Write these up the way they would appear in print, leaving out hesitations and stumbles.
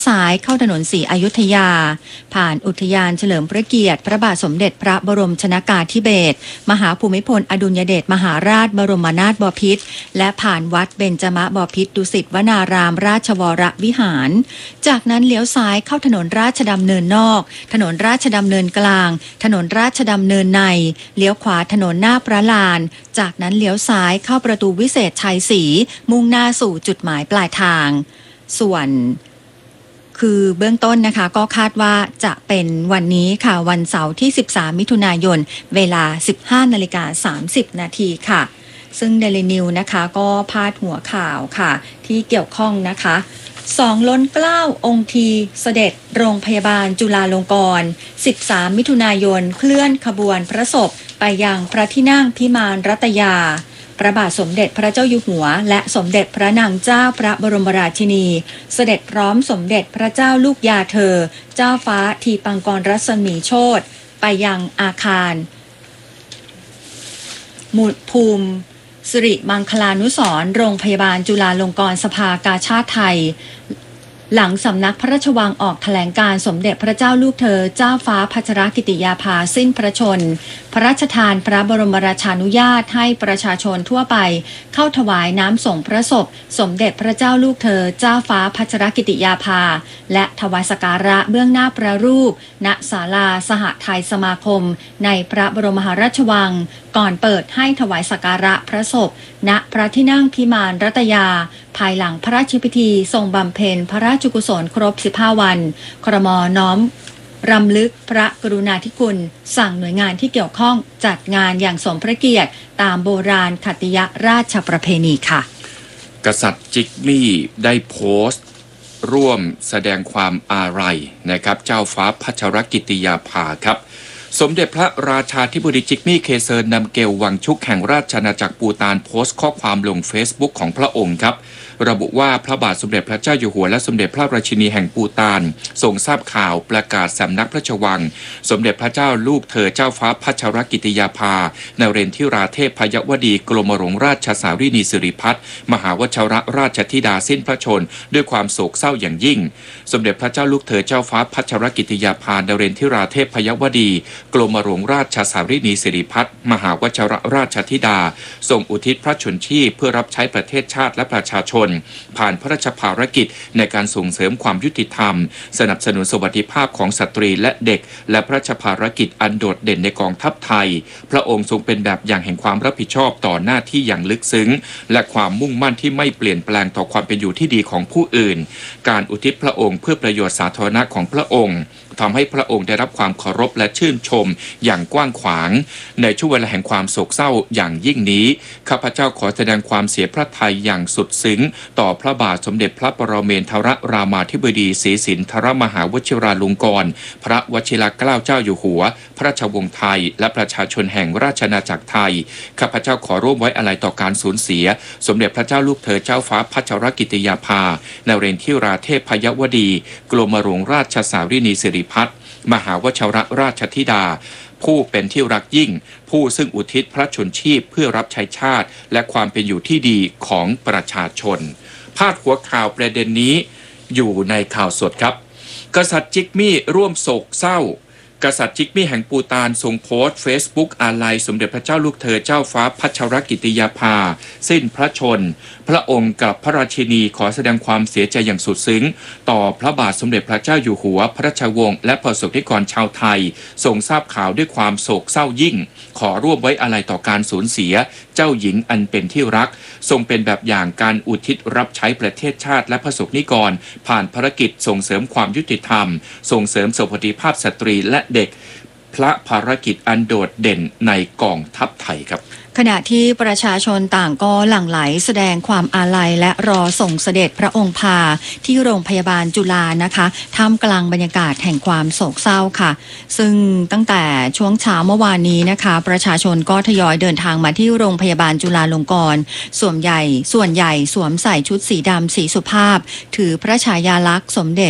ซ้ายเข้าถนนศรีอยุธยาผ่านอุทยานเฉลิมพระเกียรติพระบาทสมเด็จพระบรมชนกาธิเบศรมหาภูมิพลอดุลยเดชมหาราชบรมนาถบพิตรและผ่านวัดเบญจมบพิตรดุสิตวนารามราชวรวิหารจากนั้นเลี้ยวซ้ายเข้าถนนราชดำเนินนอกถนนราชดำเนินกลางถนนราชดำเนินในเลี้ยวขวาถนนหน้าพระลานจากนั้นเลี้ยวซ้ายเข้าประตูวิเศษชัยศรีมุ่งหน้าสู่จุดหมายปลายทางส่วนคือเบื้องต้นนะคะก็คาดว่าจะเป็นวันนี้ค่ะวันเสาร์ที่13มิถุนายนเวลา 15:30 นาทีค่ะซึ่ง Daily News นะคะก็พาดหัวข่าวค่ะที่เกี่ยวข้องนะคะ2ล้นเกล้าองค์ทีเสด็จโรงพยาบาลจุฬาลงกรณ์13มิถุนายนเคลื่อนขบวนพระศพไปยังพระที่นั่งพิมานรัตยาพระบาทสมเด็จพระเจ้าอยู่หัวและสมเด็จพระนางเจ้าพระบรมราชินีเสด็จพร้อมสมเด็จพระเจ้าลูกยาเธอเจ้าฟ้าทีปังกรรัศมีโชติไปยังอาคารภูมิสิริมังคลานุสรณ์โรงพยาบาลจุฬาลงกรณ์สภากาชาดไทยหลังสำนักพระราชวังออกแถลงการสมเด็จพระเจ้าลูกเธอเจ้าฟ้าพัชรกิติยาภาสิ้นพระชนพระราชทานพระบรมราชานุญาตให้ประชาชนทั่วไปเข้าถวายน้ำส่งพระศพสมเด็จพระเจ้าลูกเธอเจ้าฟ้าพัชรกิติยาภาและถวายสักการะเบื้องหน้าพระรูปณศาลาสหไทยสมาคมในพระบรมมหาราชวังก่อนเปิดให้ถวายสักการะพระศพณพระที่นั่งพิมานรัตยาภายหลังพระราชพิธีทรงบำเพ็ญพระราชกุศลครบ15วันครม.น้อมรำลึกพระกรุณาธิคุณสั่งหน่วยงานที่เกี่ยวข้องจัดงานอย่างสมพระเกียรติตามโบราณขัตติยราชประเพณีค่ะกษัตริย์จิกมี่ได้โพสต์ร่วมแสดงความอาลัยนะครับเจ้าฟ้าพัชรกิติยาภาครับสมเด็จพระราชาธิบดีจิกมี่เคเซิร์นนำเกลวังชุกแห่งราชอาณาจักรปูตานโพสต์ข้อความลง Facebook ของพระองค์ครับระบุว่าพระบาทสมเด็จพระเจ้าอยู่หัวและสมเด็จพระราชินีแห่งปูตานทรงทราบข่าวประกาศสำนักพระราชวังสมเด็จพระเจ้าลูกเธอเจ้าฟ้าพัชรกิติยาภานเรนทิราเทพพยวดีกรมหลวงราชสารินีสิริพัฒน์มหาวชรราชธิดาสิ้นพระชนด้วยความโศกเศร้าอย่างยิ่งสมเด็จพระเจ้าลูกเธอเจ้าฟ้าพัชรกิติยาภานเรนทิราเทพพยวดีกรมหลวงราชสารินีสิริพัฒน์มหาวชรราชธิดาทรงอุทิศพระชนชีพเพื่อรับใช้ประเทศชาติและประชาชนผ่านพระราชภารกิจในการส่งเสริมความยุติธรรมสนับสนุนสวัสดิภาพของสตรีและเด็กและพระราชภารกิจอันโดดเด่นในกองทัพไทยพระองค์ทรงเป็นแบบอย่างแห่งความรับผิดชอบต่อหน้าที่อย่างลึกซึ้งและความมุ่งมั่นที่ไม่เปลี่ยนแปลงต่อความเป็นอยู่ที่ดีของผู้อื่นการอุทิศพระองค์เพื่อประโยชน์สาธารณะของพระองค์ทำให้พระองค์ได้รับความเคารพและชื่นชมอย่างกว้างขวางในช่วงเวลาแห่งความโศกเศร้าอย่างยิ่งนี้ข้าพเจ้าขอแสดงความเสียพระทัยอย่างสุดซึ้งต่อพระบาทสมเด็จพระปรเมนทรรามาธิบดีศรีสินธรมหาวชิราลงกรณ์พระวชิรเกล้าเจ้าอยู่หัวพระราชวงศ์ไทยและประชาชนแห่งราชอาณาจักรไทยข้าพเจ้าขอร่วมไว้อาลัยต่อการสูญเสียสมเด็จพระเจ้าลูกเธอเจ้าฟ้าพัชรกิติยาภานเรนทิราเทพพยวดีกรมหลวงราชสารินีสิริพัฒน์มหาวชรราชธิดาผู้เป็นที่รักยิ่งผู้ซึ่งอุทิศพระชนชีพเพื่อรับใช้ชาติและความเป็นอยู่ที่ดีของประชาชนพาดหัวข่าวประเด็นนี้อยู่ในข่าวสดครับกษัตริย์จิกมี่ร่วมโศกเศร้ากษัตริย์จิกมี่แห่งปูตานทรงโพสต์ Facebook อาลัยสมเด็จพระเจ้าลูกเธอเจ้าฟ้าพัชรกิติยาภาสิ้นพระชนพระองค์กับพระราชินีขอแสดงความเสียใจอย่างสุดซึ้งต่อพระบาทสมเด็จพระเจ้าอยู่หัวพระราชวงศ์และประสบนิกรชาวไทยทรงทราบข่าวด้วยความโศกเศร้ายิ่งขอร่วมไว้อาลัยต่อการสูญเสียเจ้าหญิงอันเป็นที่รักทรงเป็นแบบอย่างการอุทิศรับใช้ประเทศชาติและประสบนิกรผ่านภารกิจส่งเสริมความยุติธรรมส่งเสริมสวัสดิภาพสตรีและเด็กพระภารกิจอันโดดเด่นในกองทัพไทยครับขณะที่ประชาชนต่างก็หลั่งไหลแสดงความอาลัยและรอส่งเสด็จพระองค์พาที่โรงพยาบาลจุฬานะคะท่ามกลางบรรยากาศแห่งความโศกเศร้าค่ะซึ่งตั้งแต่ช่วงเช้าเมื่อวานนี้นะคะประชาชนก็ทยอยเดินทางมาที่โรงพยาบาลจุฬาลงกรณ์ส่วนใหญ่สวมใส่ชุดสีดำสีสุภาพถือพระฉายาลักษณ์สมเด็จ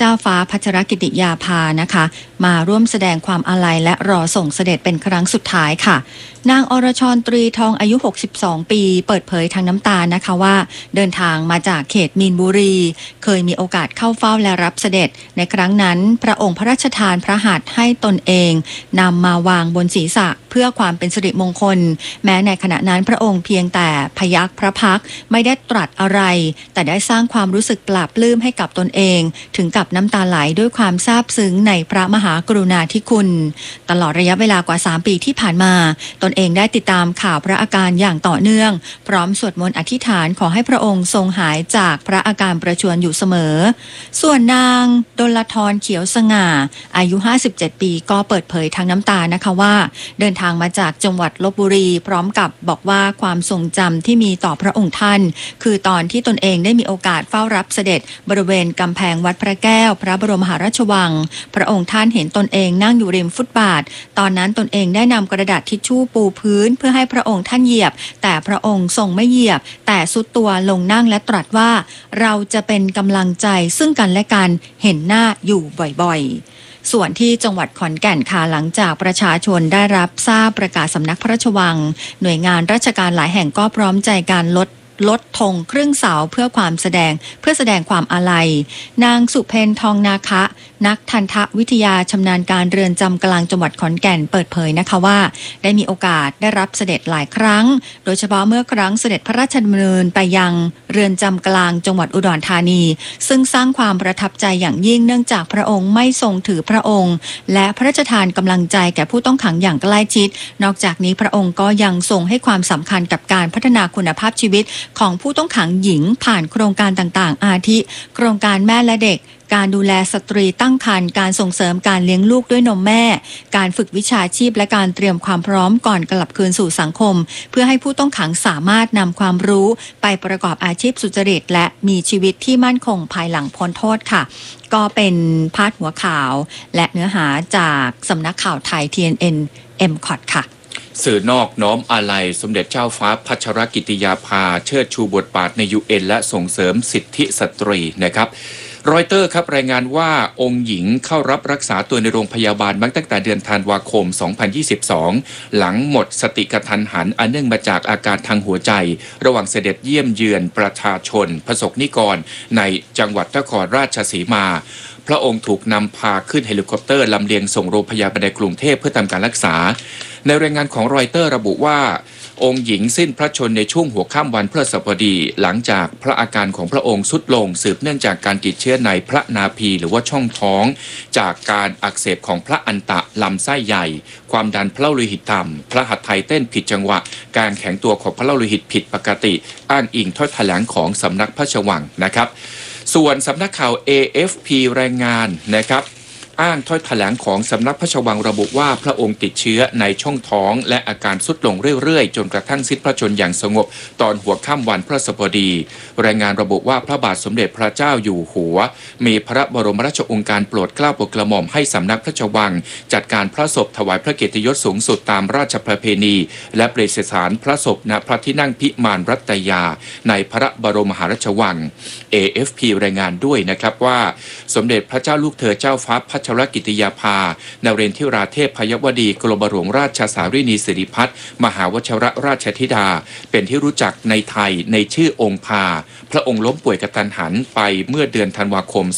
จ้าฟ้าพัชรกิติยาภานะคะมาร่วมแสดงความอาลัยและรอส่งเสด็จเป็นครั้งสุดท้ายค่ะนางอรชรตรีทองอายุ62ปีเปิดเผยทางน้ำตานะคะว่าเดินทางมาจากเขตมีนบุรีเคยมีโอกาสเข้าเฝ้าและรับเสด็จในครั้งนั้นพระองค์พระราชทานพระหัตถ์ให้ตนเองนำมาวางบนศีรษะเพื่อความเป็นสิริมงคลแม้ในขณะนั้นพระองค์เพียงแต่พยักพระพักไม่ได้ตรัสอะไรแต่ได้สร้างความรู้สึกปลาบปลื้มให้กับตนเองถึงกับน้ำตาไหลด้วยความซาบซึ้งในพระมหากรุณาธิคุณตลอดระยะเวลากว่า3ปีที่ผ่านมาตนเองได้ติดตามข่าวพระอาการอย่างต่อเนื่องพร้อมสวดมนต์อธิษฐานขอให้พระองค์ทรงหายจากพระอาการประชวรอยู่เสมอส่วนนางดลธรเขียวสง่าอายุ57ปีก็เปิดเผยทางน้ำตานะคะว่าเดินทางมาจากจังหวัดลพบุรีพร้อมกับบอกว่าความทรงจำที่มีต่อพระองค์ท่านคือตอนที่ตนเองได้มีโอกาสเฝ้ารับเสด็จบริเวณกำแพงวัดพระแก้วพระบรมมหาราชวังพระองค์ท่านเห็นตนเองนั่งอยู่ริมฟุตบาทตอนนั้นตนเองได้นำกระดาษทิชชู่ปูพื้นเพื่อให้พระองค์ท่านเหยียบแต่พระองค์ทรงไม่เหยียบแต่สุดตัวลงนั่งและตรัสว่าเราจะเป็นกำลังใจซึ่งกันและกันเห็นหน้าอยู่บ่อยๆส่วนที่จังหวัดขอนแก่นค่ะหลังจากประชาชนได้รับทราบประกาศสำนักพระราชวังหน่วยงานราชการหลายแห่งก็พร้อมใจการลดธงครึ่งเสาเพื่อแสดงความอาลัยนางสุเพนทองนาคะนักทันตวิทยาชำนาญการเรือนจำกลางจังหวัดขอนแก่นเปิดเผยนะคะว่าได้มีโอกาสได้รับเสด็จหลายครั้งโดยเฉพาะเมื่อครั้งเสด็จพระราชดำเนินไปยังเรือนจำกลางจังหวัดอุดรธานีซึ่งสร้างความประทับใจอย่างยิ่งเนื่องจากพระองค์ไม่ทรงถือพระองค์และพระราชทานกำลังใจแก่ผู้ต้องขังอย่างใกล้ชิดนอกจากนี้พระองค์ก็ยังทรงให้ความสำคัญกับการพัฒนาคุณภาพชีวิตของผู้ต้องขังหญิงผ่านโครงการต่างๆอาทิโครงการแม่และเด็กการดูแลสตรีตั้งครรภ์การส่งเสริมการเลี้ยงลูกด้วยนมแม่การฝึกวิชาชีพและการเตรียมความพร้อมก่อนกลับคืนสู่สังคมเพื่อให้ผู้ต้องขังสามารถนำความรู้ไปประกอบอาชีพสุจริตและมีชีวิตที่มั่นคงภายหลังพ้นโทษค่ะก็เป็นพาดหัวข่าวและเนื้อหาจากสำนักข่าวไทย TNN MCOT ค่ะสื่อนอกน้อมอาลัยสมเด็จเจ้าฟ้าพัชรกิติยาภาเชิดชูบทบาทใน UN และส่งเสริมสิทธิสตรีนะครับรอยเตอร์ครับรายงานว่าองค์หญิงเข้ารับรักษาตัวในโรงพยาบาลมาตั้งแต่เดือนธันวาคม 2022 หลังหมดสติกระทันหันอันเนื่องมาจากอาการทางหัวใจระหว่างเสด็จเยี่ยมเยือนประชาชนประสบนิกรในจังหวัดนครราชสีมาพระองค์ถูกนำพาขึ้นเฮลิคอปเตอร์ลำเลียงส่งโรงพยาบาลในกรุงเทพเพื่อทำการรักษาในรายงานของรอยเตอร์ระบุว่าองค์หญิงสิ้นพระชนในช่วงหัวค่ำวันพฤหัสบดีหลังจากพระอาการของพระองค์ทรุดลงสืบเนื่องจากการติดเชื้อในพระนาภีหรือว่าช่องท้องจากการอักเสบของพระอันตะลำไส้ใหญ่ความดันพระโลหิตต่ำพระหัตถ์ไทยเต้นผิดจังหวะการแข็งตัวของพระโลหิตผิดปกติอ้างอิงถ้อยแถลงของสำนักพระราชวังนะครับส่วนสำนักข่าว AFP รายงานนะครับอ้างถ้อยแถลงของสำนักพระราชวังระบุว่าพระองค์ติดเชื้อในช่องท้องและอาการทรุดลงเรื่อยๆจนกระทั่งสิ้นพระชนอย่างสงบตอนหัวค่ำวันพฤหัสบดีรายงานระบุว่าพระบาทสมเด็จพระเจ้าอยู่หัวมีพระบรมราชโองการโปรดเกล้าโปรดกระหม่อมให้สำนักพระราชวังจัดการพระศพถวายพระเกียรติยศสูงสุดตามราชประเพณีและประดิษฐานพระศพณพระที่นั่งพิมานรัตยาในพระบรมมหาราชวัง AFP รายงานด้วยนะครับว่าสมเด็จพระเจ้าลูกเธอเจ้าฟ้าพัชรกิติยาภานเรนทิราเทพพยวดีกรมหลวงราชสารีนีสิริพัฒน์มหาวชรราชธิดาเป็นที่รู้จักในไทยในชื่อองค์พาพระองค์ล้มป่วยกระทันหันไปเมื่อเดือนธันวาคม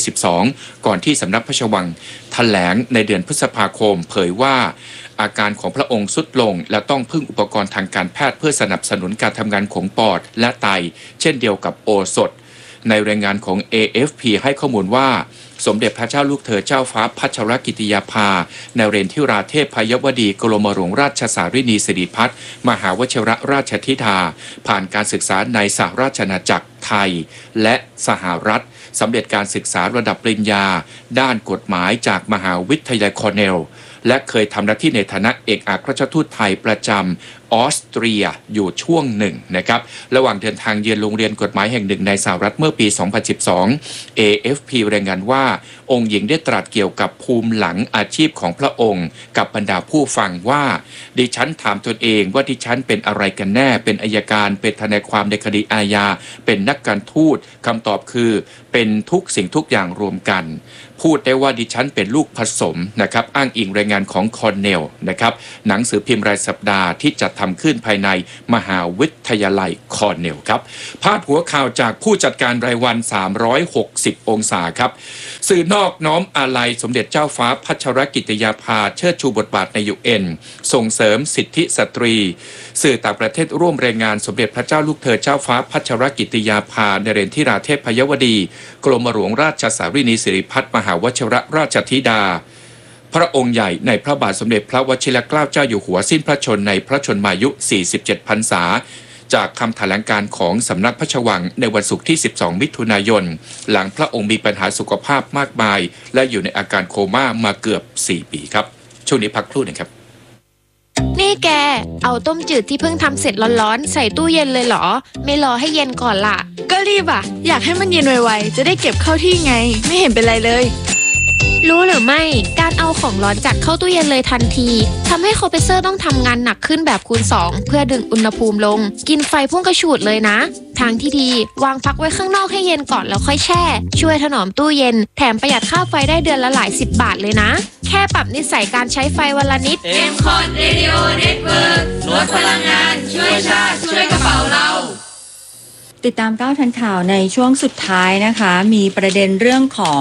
2022 ก่อนที่สำนักพระราชวังแถลงในเดือนพฤษภาคมเผยว่าอาการของพระองค์ทรุดลงและต้องพึ่งอุปกรณ์ทางการแพทย์เพื่อสนับสนุนการทำงานของปอดและไตเช่นเดียวกับโอสถในรายงานของ AFP ให้ข้อมูลว่าสมเด็จพระเจ้าลูกเธอเจ้าฟ้าพัชรกิติยาภานเรนทิราเทพพยวดีกรมหลวงราชสารีนีสิริพัฒน์มหาวชรราชธิดาผ่านการศึกษาในสหราชอาณาจักรไทยและสหรัฐสำเร็จการศึกษาระดับปริญญาด้านกฎหมายจากมหาวิทยาลัยคอร์เนลและเคยทำหน้าที่ในฐานะเอกอัครราชทูตไทยประจำออสเตรียอยู่ช่วงหนึ่งนะครับระหว่างเดินทางเยือนโรงเรียนกฎหมายแห่งหนึ่งในสหรัฐเมื่อปี 2012 AFP รายงานว่าองค์หญิงได้ตรัสเกี่ยวกับภูมิหลังอาชีพของพระองค์กับบรรดาผู้ฟังว่าดิฉันถามตนเองว่าดิฉันเป็นอะไรกันแน่เป็นอัยการเป็นทนายความในคดีอาญาเป็นนักการทูตคำตอบคือเป็นทุกสิ่งทุกอย่างรวมกันพูดได้ว่าดิฉันเป็นลูกผสมนะครับอ้างอิงรายงานของคอร์เนลนะครับหนังสือพิมพ์รายสัปดาห์ที่จัดทำขึ้นภายในมหาวิทยาลัยคอร์เนลครับพาดหัวข่าวจากผู้จัดการรายวัน360องศาครับสื่อนอกน้อมอาลัยสมเด็จเจ้าฟ้าพัชรกิติยาภาเชิดชูบทบาทใน UN ส่งเสริมสิทธิสตรีสื่อต่างประเทศร่วมรายงานสมเด็จพระเจ้าลูกเธอเจ้าฟ้าพัชรกิติยาภานเรนทิราเทพยวดีกรมหลวงราชสารีนีสิริพัฒน์มหาวชิรราชธิดาพระองค์ใหญ่ในพระบาทสมเด็จพระวชิรเกล้าเจ้าอยู่หัวสิ้นพระชนในพระชนมายุ 47 พรรษาจากคำแถลงการของสำนักพระราชวังในวันศุกร์ที่ 12 มิถุนายนหลังพระองค์มีปัญหาสุขภาพมากมายและอยู่ในอาการโคม่ามาเกือบ 4 ปีครับช่วงนี้พักครู่หนึ่งครับนี่แกเอาต้มจืดที่เพิ่งทำเสร็จร้อนๆใส่ตู้เย็นเลยเหรอไม่รอให้เย็นก่อนล่ะก็รีบอ่ะอยากให้มันเย็นไวๆจะได้เก็บเข้าที่ไงไม่เห็นเป็นไรเลยรู้หรือไม่การเอาของร้อนจัดเข้าตู้เย็นเลยทันทีทำให้คอมเพรสเซอร์ต้องทำงานหนักขึ้นแบบคูณ2เพื่อดึงอุณหภูมิลงกินไฟพุ่งกระฉูดเลยนะทางที่ดีวางพักไว้ข้างนอกให้เย็นก่อนแล้วค่อยแช่ช่วยถนอมตู้เย็นแถมประหยัดค่าไฟได้เดือนละหลาย10 บาทเลยนะแค่ปรับนิสัยการใช้ไฟวันละนิด M-Con Radio Network ลดพลังงานช่วยชาติช่วยกระเป๋าเราติดตาม9ทันข่าวในช่วงสุดท้ายนะคะมีประเด็นเรื่องของ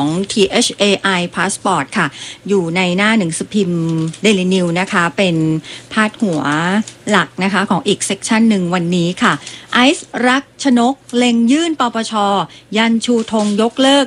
THAI Passport ค่ะอยู่ในหน้าหนังสือพิมพ์ Daily News นะคะเป็นพาดหัวหลักนะคะของอีกเซกชันหนึ่งวันนี้ค่ะไอซ์รักชนกเล็งยื่นปปช.ยันชูธงยกเลิก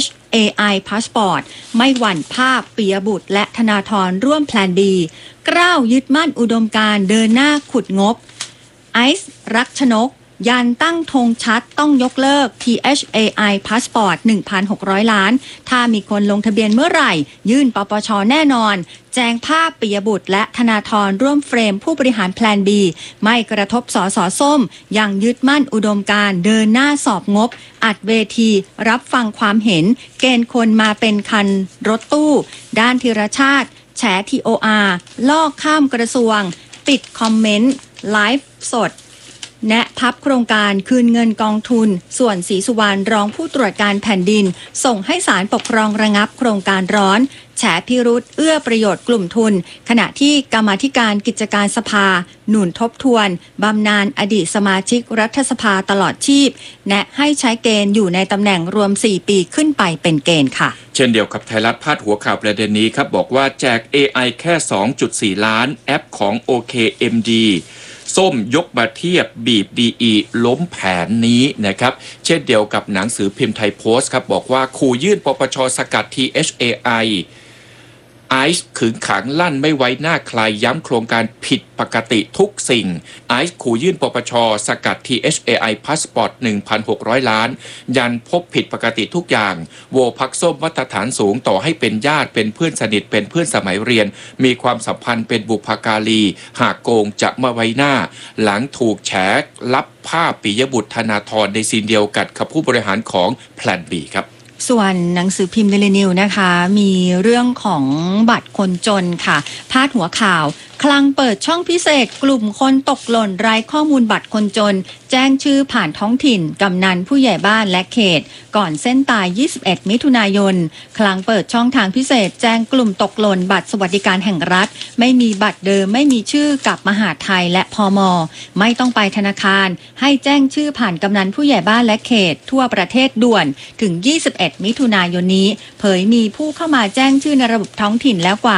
THAI Passport ไม่หวั่นภาพปิยบุตรและธนาธรร่วมแพลน B กล้าวยึดมั่นอุดมการณ์เดินหน้าขุดงบไอซ์รักชนกยันตั้งธงชัดต้องยกเลิก THAI Passport 1,600 ล้านถ้ามีคนลงทะเบียนเมื่อไหร่ยื่นปปช.แน่นอนแจงภาพปิยบุตรและธนาธรร่วมเฟรมผู้บริหารแพลน B ไม่กระทบสสส้มยังยึดมั่นอุดมการณ์เดินหน้าสอบงบอัดเวทีรับฟังความเห็นเกณฑ์คนมาเป็นคันรถตู้ด้านธีรชาติแฉ TOR ลอกข้ามกระทรวงปิดคอมเมนต์ไลฟ์สดแนะพับโครงการคืนเงินกองทุนส่วนศรีสุวรรณรองผู้ตรวจการแผ่นดินส่งให้ศาลปกครองระงับโครงการร้อนแฉพิรุธเอื้อประโยชน์กลุ่มทุนขณะที่กรรมาธิการกิจการสภาหนุนทบทวนบำนาญอดีตสมาชิกรัฐสภาตลอดชีพแนะให้ใช้เกณฑ์อยู่ในตำแหน่งรวม4 ปีขึ้นไปเป็นเกณฑ์ค่ะเช่นเดียวกับไทยรัฐพาดหัวข่าวประเด็นนี้ครับบอกว่าแจก AI แค่ 2.4 ล้านแอปของ OKMDส้มยกมาเทียบบีบ DE ล้มแผนนี้นะครับเช่นเดียวกับหนังสือพิมพ์ไทยโพสต์ครับบอกว่าขู่ยื่นปปช.สกัด THAI ไอซ์ขึงขังลั่นไม่ไว้หน้าใครย้ำโครงการผิดปกติทุกสิ่งไอซ์ขู่ยื่นปปช.สกัด THAI Passport 1,600 ล้านยันพบผิดปกติทุกอย่างโวพักส้มมาตรฐานสูงต่อให้เป็นญาติเป็นเพื่อนสนิทเป็นเพื่อนสมัยเรียนมีความสัมพันธ์เป็นบุพการีหากโกงจะมาไว้หน้าหลังถูกแฉลับภาพปิยบุตรธนาธรในซีนเดียวกับผู้บริหารของแพลน B ครับส่วนหนังสือพิมพ์ Daily News นะคะมีเรื่องของบัตรคนจนค่ะพาดหัวข่าวคลังเปิดช่องพิเศษกลุ่มคนตกหล่นไร้ข้อมูลบัตรคนจนแจ้งชื่อผ่านท้องถิ่นกำนันผู้ใหญ่บ้านและเขตก่อนเส้นตาย 21 มิถุนายนคลังเปิดช่องทางพิเศษแจ้งกลุ่มตกหล่นบัตรสวัสดิการแห่งรัฐไม่มีบัตรเดิมไม่มีชื่อกับมหาดไทยและพม.ไม่ต้องไปธนาคารให้แจ้งชื่อผ่านกำนันผู้ใหญ่บ้านและเขตทั่วประเทศด่วนถึง 21 มิถุนายนนี้เผยมีผู้เข้ามาแจ้งชื่อในระบบท้องถิ่นแล้วกว่า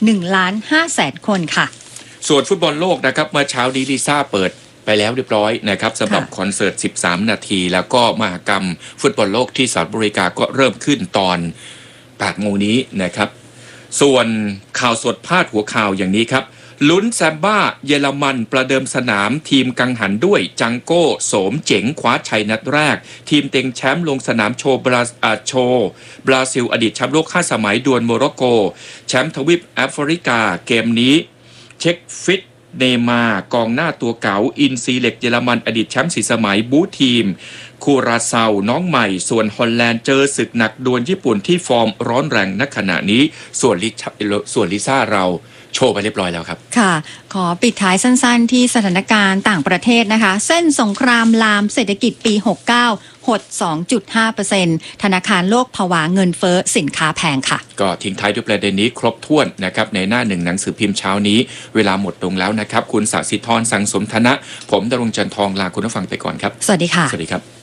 1,500,000 คนค่ะส่วนฟุตบอลโลกนะครับเมื่อเช้านี้ลิซ่าเปิดไปแล้วเรียบร้อยนะครับสำหรับคอนเสิร์ต13 นาทีแล้วก็มหกรรมฟุตบอลโลกที่สหรัฐอเมริกาก็เริ่มขึ้นตอน 8 โมงนี้นะครับส่วนข่าวสดพาดหัวข่าวอย่างนี้ครับลุ้นแซมบ้าเยอรมันประเดิมสนามทีมกังหันด้วยจังโก้โสมเจ๋งคว้าชัยนัดแรกทีมเต็งแชมป์ลงสนามโชว์บราซิลอดีตแชมป์โลก5 สมัยดวลโมร็อกโกแชมป์ทวีปแอฟริกาเกมนี้เช็คฟิตเนมาร์กองหน้าตัวเก๋าอินซีเล็กเยอรมันอดีตแชมป์4 สมัยบูทีมคูราเซาน้องใหม่ส่วนฮอลแลนด์เจอศึกหนักดวลญี่ปุ่นที่ฟอร์มร้อนแรงณขณะนี้ส่วนลิซ่าเราโชว์ไปเรียบร้อยแล้วครับค่ะขอปิดท้ายสั้นๆที่สถานการณ์ต่างประเทศนะคะเส้นสงครามลามเศรษฐกิจปี 69 หด 2.5% ธนาคารโลกผวาเงินเฟ้อสินค้าแพงค่ะก็ทิ้งท้ายด้วยประเด็นนี้ครบถ้วนนะครับในหน้าหนึ่งหนังสือพิมพ์เช้านี้เวลาหมดลงแล้วนะครับคุณศศิธร สังสมธนะผมดรงค์จันทองลาคุณผู้ฟังไปก่อนครับสวัสดีค่ะสวัสดีครับ